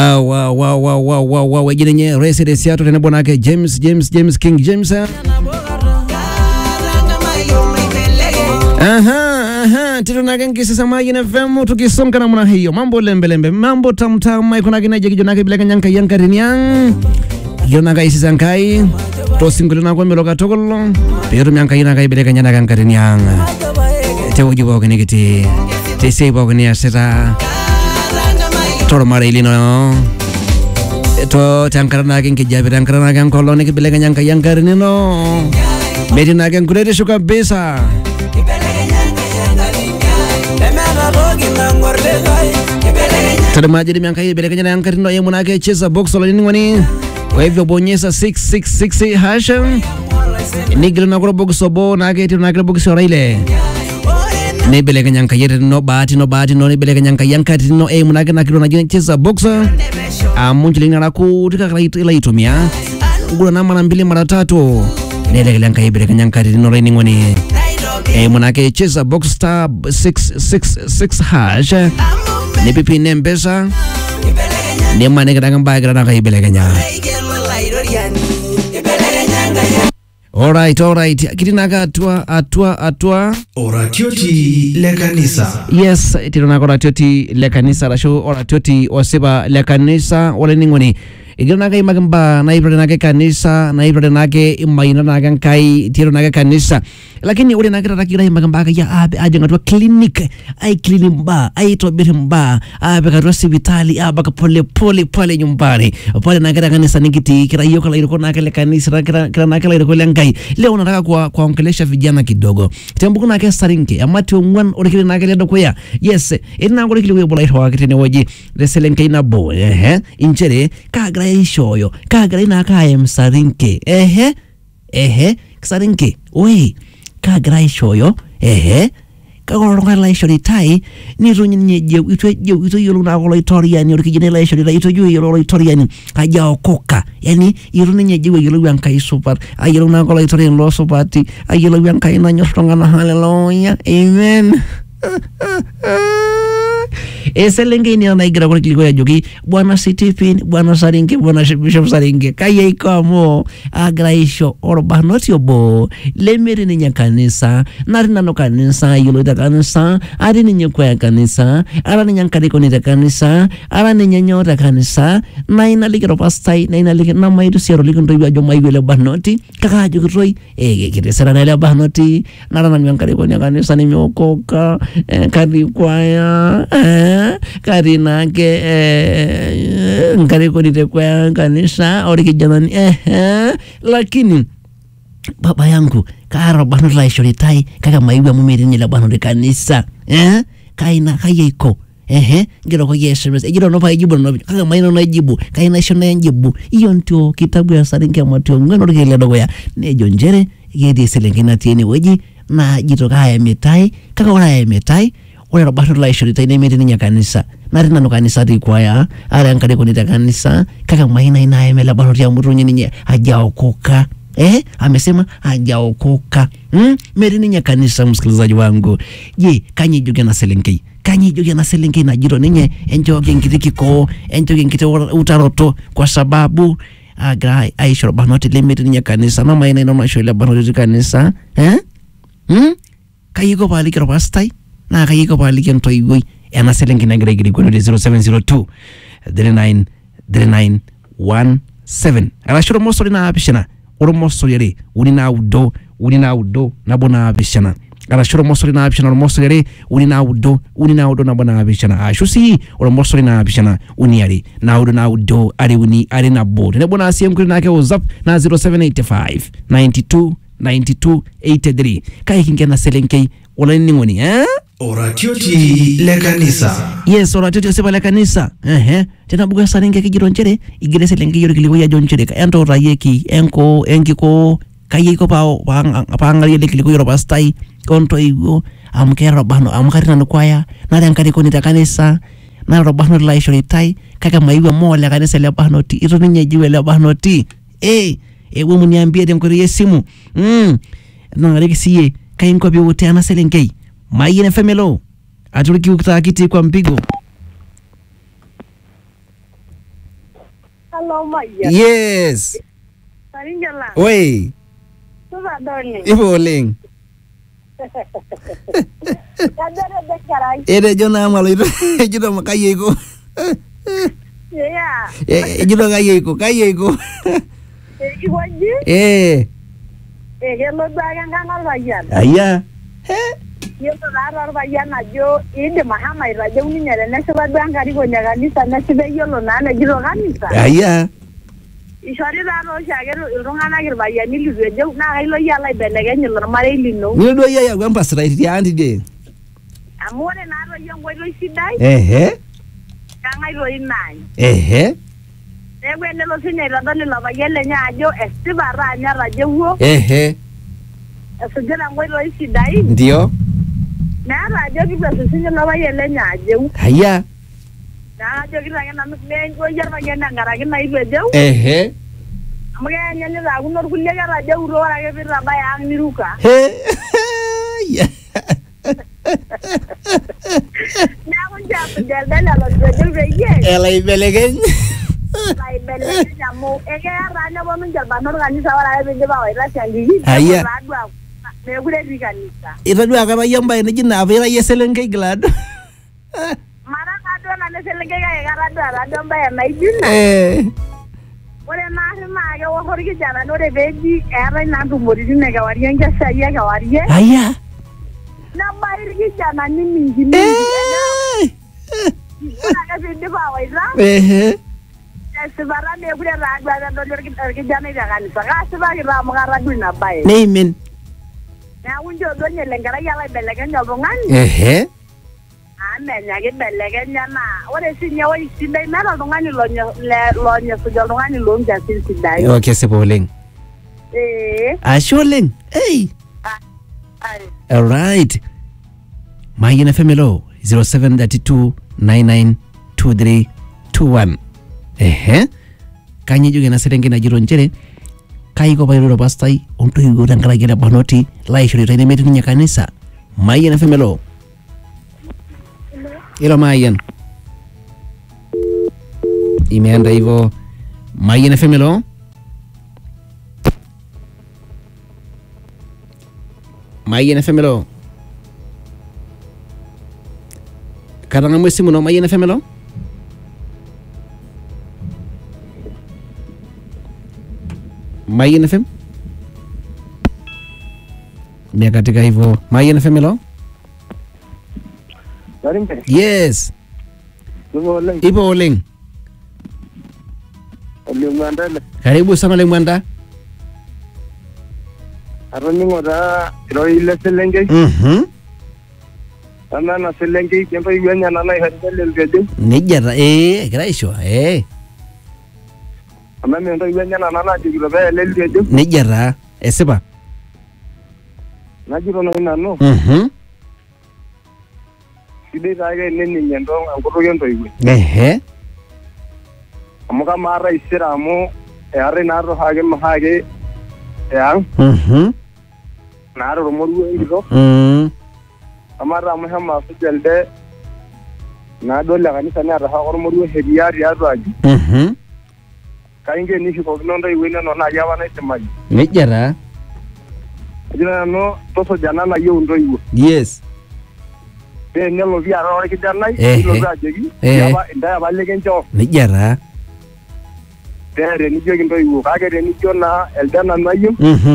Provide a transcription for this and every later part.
Wow, wengine residence yato tena bwana yake James King James. Tito na gengi sasa maji na FM tukisonga na mwana hiyo. Mambo lembe, mambo tamtam iko na ginaje kijona kibila nyanka rinyang. Yona ga isisa nkai. To singule na kwa meloka tokolo. Pero nyanka ina ga ibile kanyana nyanka rinyang. Te uji bo genigiti. Te sei bo genia seta. Toro mara ilino. To tankarana gengi jabe tankarana gang koloni kibile nyanka rinino. Medina gang kurede shuka besa. Tadamaji mianka hii belekanya na yankari ndo ya munake cheza box wala nini wani. Kwa hivyo bonyesa 666 hasha. Nigilo na kura box obo na ake tino na kira box ora ile. Ni belekanya yanka yere no bahati no ni belekanya yanka yankari no munake na kiro na jina cheza box. Munjili ngana kutika ila itumia. Ugula na mara mbili mara tatu. Nile yanka hii belekanya yankari no nini wani. Munake cheza box star 666 hash. Ni pipi nembesa. Ni mane kadang baik kadang kai belekanya. Alright. Kitinaga atua. Oratioti le kanisa. Yes, titonaka oratioti le kanisa rasho oratioti oseba le kanisa wale ningoni. Igirana kai magamba na ibrana ke kanisa na ibrana ke imaina na kan kai tiro na ke kanisa lakini ule na kira kira magamba ka ya aje ngatwa clinic ai clinic ba ai to birimba abaka to hospitali abaka pole nyumbani pale na kira kanisa nikiti kira hiyo kala ilikuwa na kile kanisa kira na kila ilikuwa lengai leo nataka kuongelesha vijana kidogo tembuko na ke sarinke amati ngwan ule kile na kile ndo kwa yes ina ngole kile bola ito wakitene waji reselenke ina bo inchere kagra ishoyo kagra ina kaya msarinke kisarinke oi kagra ishoyo kagora la ishori tai ni runye ito yolo na golo itoriani orikijine la ishori la ito yolo itoriani aja okoka yani irunye jiwe yolo yanka super ayolo na golo itoriani lo sopati ayolo yanka ina nyoshtonga na haleluya amen. Eselenge ni anaigira kwa kiliko ya jogi bwana Stephen bwana Saringe bwana Bishop Saringe kaya ikomo agraisho orbanoti obo lemere ni nyakanisa narina no kanisa yolo da kanisa ari ni nyakwa kanisa ara ni nyankari ko ni da kanisa ara ni nyanyo da kanisa na ina ligero pastai na ina ligero na maidu siaro ligondo ya maibele banoti kaka jogiroi kire sera na ile banoti narana nyankari ko ni kanisa ni myokoka kadi kwaya karina ke ngari ko dite kwa kanisa ori kijana lakini baba yangu karo bano la shoritai kaka maiwa mumiri ni la bano de kanisa kaina kayeko ngiro ko SMS ngiro no pa jibu no kaka maino na jibu kaina shona jibu iyo ntio kitabu ya Saringe matio ngano kile dogo ya nejo njere yedi selengina tieni weji na jito kaya mitai kaka ora ya mitai ore robato la ishori taine meti nya kanisa narina no kanisa rikwaya ara ankade ko nita kanisa kaka maina ina emela bano ya murunye ninye hajaokoka amesema hajaokoka meri nya kanisa msikilizaji wangu je kanyi joge na Selengei na jiro ninye enjoge ngirikiko enjoge ngite utaroto kwa sababu agra aishoro bano tele meti nya kanisa na maina ina mashole bano ya kanisa kayiko bali kero pastai na kayiko bali kento igoi ana Selengei na gregri ko 0702 3917 ala shoro mosori na apishana oro mosori re unina udo na bona apishana ala shoro mosori na apishana oro mosori re unina udo na bona apishana ashusi oro mosori na apishana uniari na udo ari uni ari na board ne bona asiem kuri na ke WhatsApp na 0785 92 83 kai kingena Selengei wala ningoni Oratioti le kanisa. Yes, oratioti oseba le kanisa. Tena buga Saringe kijiro nchere igire Selengei yoro kiliko ya jonchere ka ento rayeki enkiko kayiko paangalie le kiliko yoro pastai konto igo amkero bano amkarina no kwaya na yankari ko ni kanisa na robano la ishori tai kaka maiwa mo le kanisa le banoti ito ninye jiwe le banoti wewe mniambie dem kuri simu nangariki siye kainko bi wote ana Selengei Maine femelo atuliki ukitakiti kwa mpigo Hello, Maya. Yes. Saringela. Oi. Sudah doni. Ipo oleng. Kadare bekarai. Ere jona amalo judo makayeko. Ya. Judo kayeko. Iwaji. Hello, bagan kanal bayan. Aya. Yo rara bayan ajo ide mahama iraje uninyere nasiba bangari gonya kanisa nasibe yolo nana giro kanisa. Aya. Ishori raro shagero ilungana girbayan iluje na kailo yala ibelegenye lormare lino. Nido ya gwamba straight ya andi de. Amore naro yongwelo sidai. Kangai lo inai. Ewe nelo sinye radoni la bayele nya ajo estibara nya rajewo. Esujera ngwelo sidai. Ndio. Na rajo kibesu sinye la bayele nya ajo. Aya. Na ajo kitake na mbengo yerba gena ngaraki na ibejo. Amge nyane ra kunor kulle ga rajo uro ra ke birra bayang niruka. Na kunja del lo bejo beye. Elai belegen. Lai belegen jamu. Ege ranya bo mun jalba nor kanisa wala bejo ba ira changi. Aya. Me gure di kanisa. Ita dua kama yamba ina jina avira yeselenge glad. Mara kado na neselenge ga garado rado ba na idina. Ore na hima ga wo horgi jana no de beji era na ndu mori ne ga wariye ga saya ga wariye. Aya. Na ba irgi jana ni mingi. Ora ga se de ba wa ira. Sebara ne gure ra ga do irgi jana ga kanisa. Ga sebara ra mo ga rado na ba. Neimin. Na unjo do nyele ngara yala belegen nyobongan. Ame nyage belegen nyana. Ore sinya wa isindai nara dongani lonya sujo dongani lonja sindai. Okay, seboleng. Asholeng. Hey. All right. Mayina Femelo 0732 992321. Kanye juga na serenge na jiro njere. Kai ko bayro pastai onto yugo tangala gera banoti lai shuri tane metu nya kanisa Mayina Femelo. Ilo Mayan. Imeanda hivyo Mayina Femelo. Mayina Femelo. Karanga mwesi muno Mayina Femelo. Mayina FM. Mia katika hivyo Mayina Femelo. Yes. Ipo oleng. Karibu sana Lemwanda. Aroni ngora roile selenge. Ana na selenge kempa yenya na na hadele gede. Nijara graisho Ama me ndo yenya na na jigro be le gede. Nijara esiba. Najiro na no. Side daga neni nyendo ngoro yendo iwe. Amuka mara isiramu are naro hage mahage yang. Naro romoru ngiro. Amara muhamma sujelde na dole kanisa na raha romoru hediyari azaji. Kainge nishi ko nondo iwe no na yawa na semaji. Nijara. Jina no toso jana na yo ndo iwe. Yes. Nyalo via ro ki jana ilo rajegi yaba inda balegen jo. Nijara. Tere ni jogi ndo iwe kage ni jona eldana na yo.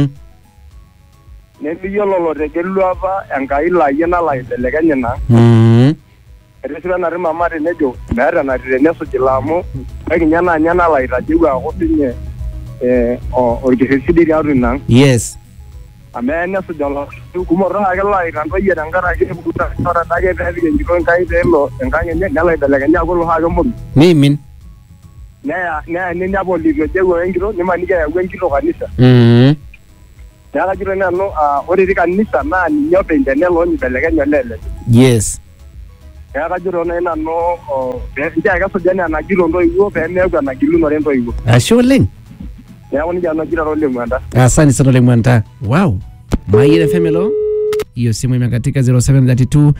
Nemi yolo lo regelu ava enkai la yena la ibelegenya na. Resira na rima mare nejo mera na reneso jilamo kage nyana la irajiwa akotinye orgesidi garu na. Yes. Amenya sujalo kumora agala iranto yedangara ke buta tora dage be ngiko enkai delo enganye nyala ibelegenya ko lo haga mo. Mimin. Na ni nyabo livyo jego engiro ni manike ya wengiro kanisa. Yala jiro na no ori kanisa na ni nyope ndenelo ni belegenya lele. Yes. Yala jiro na no nja ga sojana na jiro ndo iwo be mego na gilu no rento iwo. Asholeng. Yawo ni jana jiro ro Lemwanda. Asante sana Lemwanda. Wow. Mayina Femelo. Hiyo simu imekatika 0732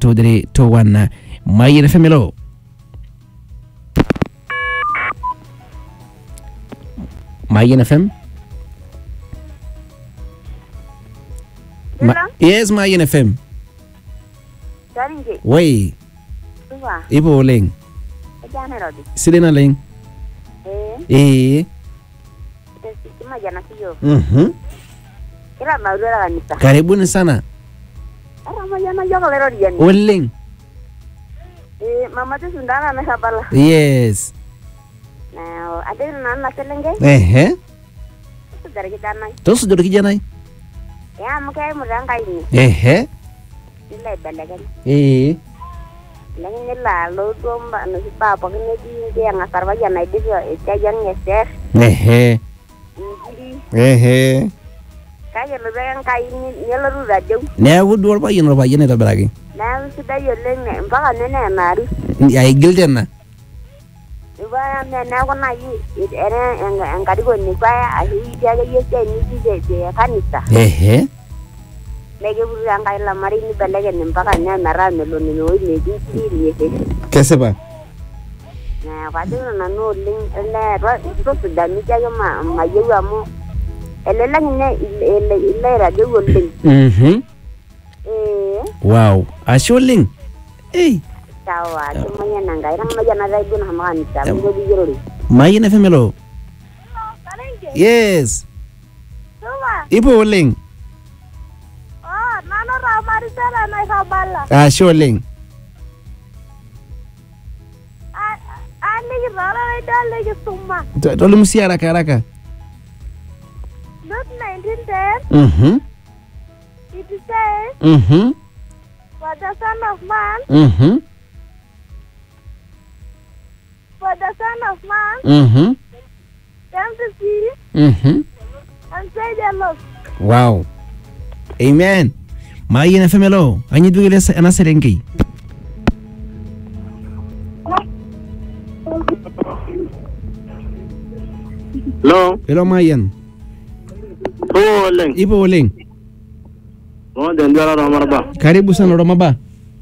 992321. Mayina Femelo. Mayen FM. Hello? Yes, Mayen FM. Saringe. Wai, Suba. ipo oleng. Ejana rodi. Sidena leng. Tesima jana siyo. Kira maudura kanisa. Karibuni sana. Ara majana jogo le rodi yani. Oleng. Mama tu sundana na sabala. Yes. Na ade na selenge. Dari kita nai. Tosu jodo kijanai. Ya mukai mudanga ini. Ile belagan. Lagi la lo domba no si papa kene di yang asar baja na ide jajan ngeser. Kaya lo yang kai ini nyelo ru radio. Ne wudu wal bayin ro bayin ta beragi. Na sudah yoleng ne mpaka nene naru. Ya igilden na. Iba na ko na yi ere en kadi ko ni pa ahi jaga yeke ni di kanisa. Lagi buru yang kai la mari ni belege ni mpaka nya nara melo ni no ni di ni ke. Kese ba? Na kwadu na no ling le ro sudah ni jaga ma yewa mo. Ele lang ne ile radio goling. Wow, asholing. Tawa, semuanya nanggai orang majana rai pun hamakan kita, menjadi jururi. Mayen FM lo. Yes. Cuma. Ipo oleng. Oh, nana ramari sana naik kabala. Asholing. Ani kita dah lagi semua. Tolu msi haraka. Not 1910. It says. For the Son of Man. For the Son of Man. Came to see. And say the Lord. Wow. Amen. Mayen FM lo. Anyi dugile ana serenki. Hello Mayen. Ipo oleng. Karibu sana Romaba.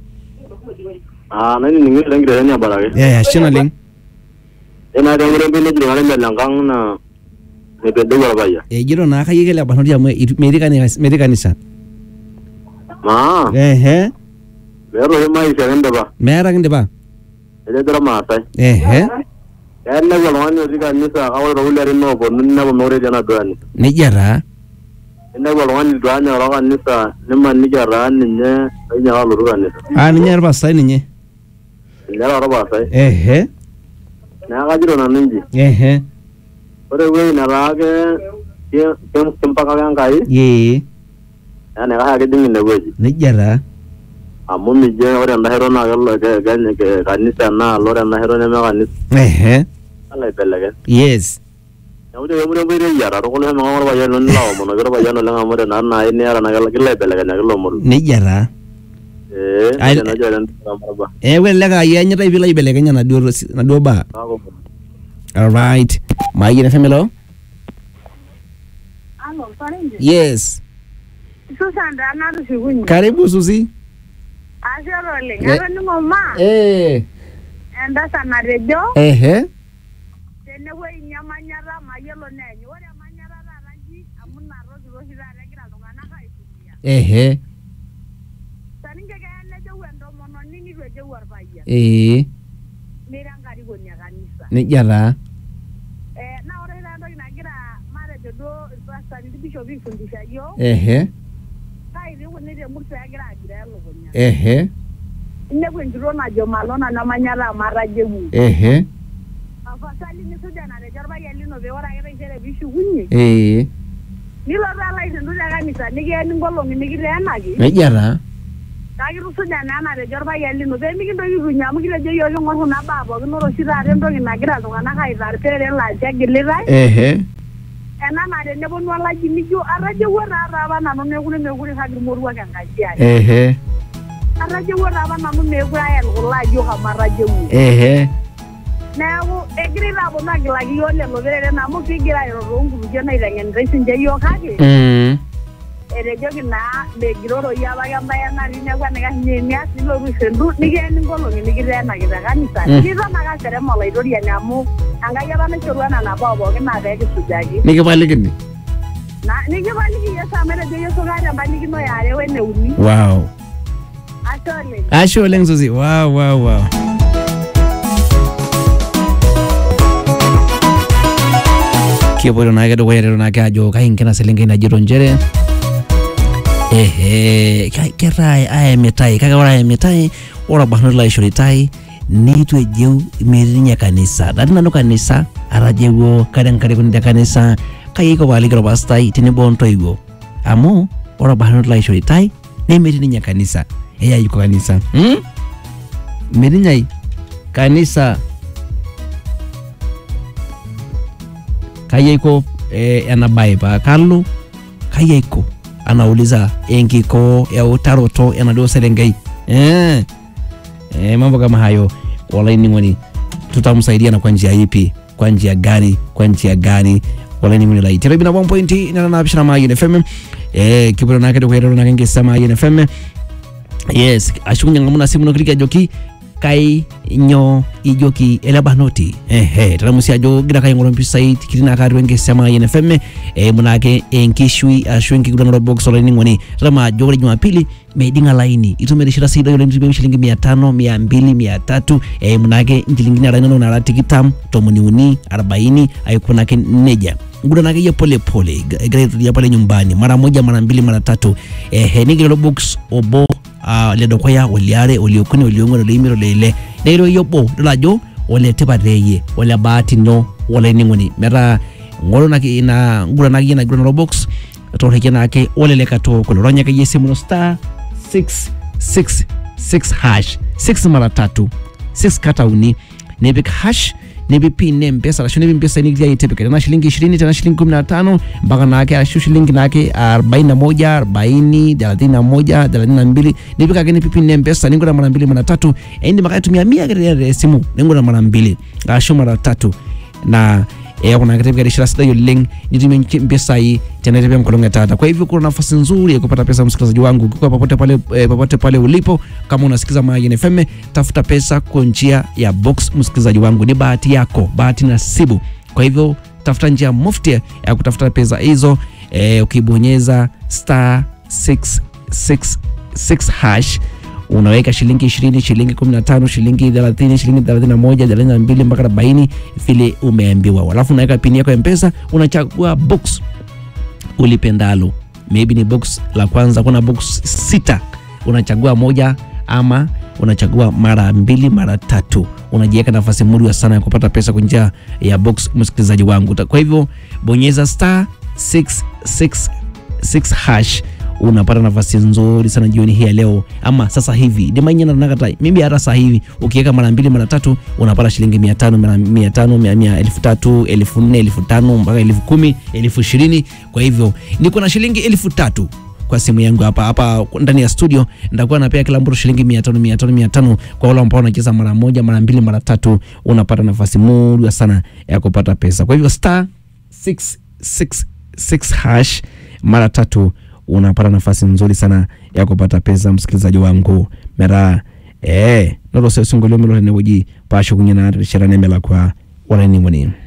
Nani ningi lengi dani abalage. Ya, shina leng. Ena da ngure bele jira ngale melangang na ne bedo wala ya. Jiro na ka yigele ba hodia Amerikanisa. Ma. Mero he mai serende ba. Mera ngende ba. Ele dara ma sai. Ena wala wani diga nisa awal rawle rinno ko nunna ba more jana doani. Ne jara. Ena wala wani doani rawa nisa nimma ni jara ninye anya wala ruga nisa. Ninye ba sai ninye. Ndara roba sai. Na ga jiro na ninji. Ore we na rage tempa ka kan kai. Ana ga ga dingi ne weji. Ne jara. Amu mi je ore nda hero na gallo ke kanisa na lore na hero ne ma kanisa. Ala belega. Yes. Yaude bere yara ro ko le ma ngor ba yano lawo mo na garo ba yano la ngamo na na ne ara na gallo gille belega na gallo mo. Ne jara. Ay na jalan ba. Wele ga yanya ta vila belega nya na do ba. All right. Mayen FM lo. Alo, Saringe. Yes. Susan dana tu shughuli. Karibu Susi. Asero le, ngaro ni mama. Enda sana rejo. Tene we nyamanyara mayelo nenyu. Ore manyara rangi amuna rozi ragira lungana ka itumia. Saringe kaya lejo wendo mono nini rejo warfaya. Mirangari gonya kanisa. Ne jara. Na ore ndo inagira mare jodo pastor ndi bishop ifundisha yo. Kai ri woni de murto yagira agira yalo gonya. Ine kwendiro na jomalona na manyara marajewu. Afasali ni suja na rejarba yalino be ora gira jere bishu hunyi. Nilo rala isendu ya kanisa nige ni ngolongi nigire anagi. Ne jara. Kagiru suja na na rejarba yalino be migindo yurunya mugire je yo ngorhu na babo ginoro shirare ndo ginagira lungana kai zar pere la jagilirai. Ena na de nebon wala jimijo araje wora raba na no megure hagir morwa ganga jia. Araje wora raba na no megure ayal gulajo kamaraje wu. Nawo egri rabo na gilagi yole lo bere na mo figira yo rongu je na irengen resin je yo kage. erejoki naa begiroro yaba kambaya na linekwa nikahinyeni asilo rusendu nikeni ngolongi nikiteenaki te kanisa nikitonaka seremo olaitoria amu angai apa naishoruana nabo pookin naa peekisujaki nikipalikini nikipaliki Yesu ametejo Yesu kaata empalikino yare weneuni. Wow. Ashe oleng Suzy. Wow. Kipoito naake dukuya rero naake ajo kaingena selenkei najito njere ketaa ayamitai kake ore ayamitai ore barnot laishoritai nitu ejeu metii kanisa dadi nanu kanisa arajeuo kare kunde kanisa kaiko balikiro pastai tenebo ntoiwo amu ore barnot laishoritai nemetii kanisa yuko kanisa metii kanisa kayaiko enabai pa Carlo kayaiko anauliza enkiko ya utaroto enadio selenkei mambo kama hayo wala ningoni tutamsaidia na kwa njia ipi kwa njia gani wala ningoni la itira bina 1 point na nabishana Mayin FM kibro na kedo kwero na ngesa Mayin FM yes ashukunya ngamuna simu no klika joki kai nyo ijoki elabanoti taramusia jo gira kai ngoro mpisai tikirina kari wenge sema Mayin FM munake enkishui ashwenki kudana box online ngoni rama jo Jumapili medinga laini itumerishira sida yole mtibe shilingi 500 200 300 munake njilingini arano na tikitam tomuni 40 aikunake neja ngudana ke pole great ya pale nyumbani mara moja mara mbili mara tatu nigiro box obo ledo kwaya oliare oliokune oliongo limiro lele nero yobo dolajo ole tebareye ole bahati no ole ningoni mera ngoro na ina ngura na gina grano box to hekena ke ole le kato ko ronya ke yesimu no star 666 hash 6 mara 3 6 kata uni nebik hash nebipi nempesa rasho nebimpesa ni dia itepeka na shilingi 20 tena shilingi 15 mpaka nake ashu shilingi nake 41 40 31 32 nebika gani pipi nempesa ningo na mara 2 mara 3 endi makatumia 100 ya simu ningo na mara 2 ashu mara 3 na kuna kitepeka rishira sida yo link nitumie mpesa hii tena itepeka mkolonga tata. Kwa hivyo kuna nafasi nzuri ya kupata pesa msikilizaji wangu kwa popote pale ulipo. Kama unasikiza Mayin FM tafuta pesa kwa njia ya box msikilizaji wangu, ni bahati yako, bahati nasibu. Kwa hivyo tafuta njia mufti ya kutafuta pesa hizo ukibonyeza star 666 hash unaweka shilingi 20 shilingi 15 shilingi 30 shilingi 31 32 mpaka 40 vile umeambiwa. Alafu unaweka pini yako ya M-Pesa, unachagua box ulipendalo. Maybe ni box la kwanza, kuna box 6. Unachagua moja ama unachagua mara 2 mara 3. Unajiweka nafasi nzuri sana ya kupata pesa kwa njia ya box msikilizaji wangu. Kwa hivyo bonyeza star 666 hash unapata nafasi nzuri sana jioni hii leo ama sasa hivi. Demanya na nakata mimi hata sasa hivi ukiweka mara 2 mara 3 unapata shilingi 500 mara 500 100 3000 4000 5000 mpaka 10000 20,000. Kwa hivyo niko na shilingi 3000 kwa simu yangu hapa ndani ya studio. Ndakuwa napea kila mtu shilingi 500 kwa wale ambao wanacheza mara 1 mara 2 mara 3 unapata nafasi nzuri sana ya kupata pesa. Kwa hivyo star 666 hash mara 3 unapata nafasi nzuri sana ya kupata pesa msikilizaji wangu. Mera nolo sesungolo melo newoji pasho kunyana rishara nemela kwa wala ningoni.